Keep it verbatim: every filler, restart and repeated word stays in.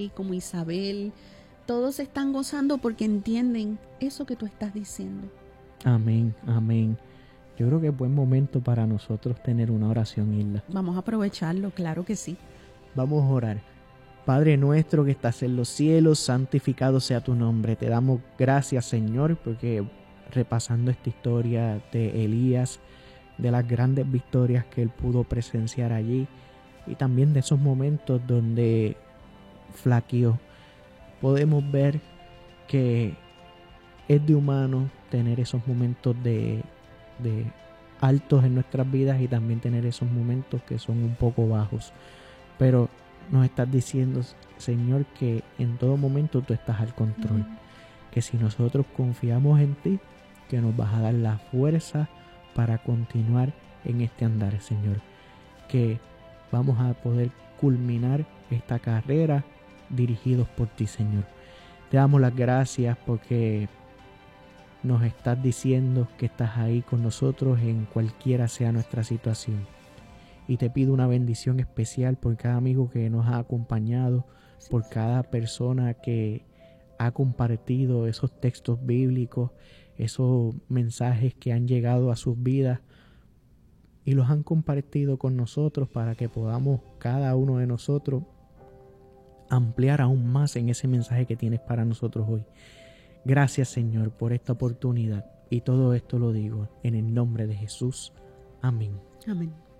como Isabel, todos están gozando porque entienden eso que tú estás diciendo. Amén, amén. Yo creo que es buen momento para nosotros tener una oración, Hilda. Vamos a aprovecharlo, claro que sí. Vamos a orar. Padre nuestro que estás en los cielos, santificado sea tu nombre. Te damos gracias, Señor, porque repasando esta historia de Elías, de las grandes victorias que él pudo presenciar allí y también de esos momentos donde flaqueó, podemos ver que es de humano tener esos momentos de, de altos en nuestras vidas y también tener esos momentos que son un poco bajos. Pero nos estás diciendo, Señor, que en todo momento tú estás al control. Mm. Que si nosotros confiamos en ti, que nos vas a dar la fuerza para continuar en este andar, Señor. Que vamos a poder culminar esta carrera dirigidos por ti, Señor. Te damos las gracias porque nos estás diciendo que estás ahí con nosotros en cualquiera sea nuestra situación. Y te pido una bendición especial por cada amigo que nos ha acompañado, por cada persona que ha compartido esos textos bíblicos, esos mensajes que han llegado a sus vidas y los han compartido con nosotros para que podamos cada uno de nosotros ampliar aún más en ese mensaje que tienes para nosotros hoy. Gracias, Señor, por esta oportunidad y todo esto lo digo en el nombre de Jesús. Amén. Amén.